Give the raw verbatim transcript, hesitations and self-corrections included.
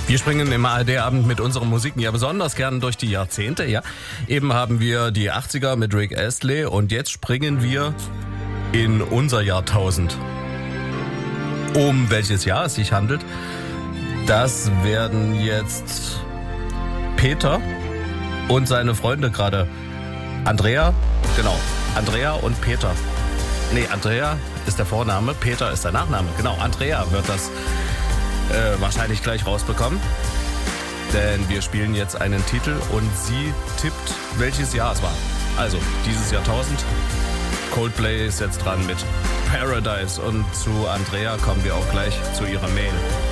Wir springen im A R D-Abend mit unseren Musiken ja besonders gern durch die Jahrzehnte, ja. Eben haben wir die achtziger mit Rick Astley und jetzt springen wir in unser Jahrtausend. Um welches Jahr es sich handelt, das werden jetzt Peter und seine Freunde gerade. Andrea, genau, Andrea und Peter. Nee, Andrea ist der Vorname, Peter ist der Nachname. Genau, Andrea wird das äh, wahrscheinlich gleich rausbekommen. Denn wir spielen jetzt einen Titel und sie tippt, welches Jahr es war. Also, dieses Jahrtausend. Coldplay ist jetzt dran mit Paradise und zu Andrea kommen wir auch gleich zu ihrer Mail.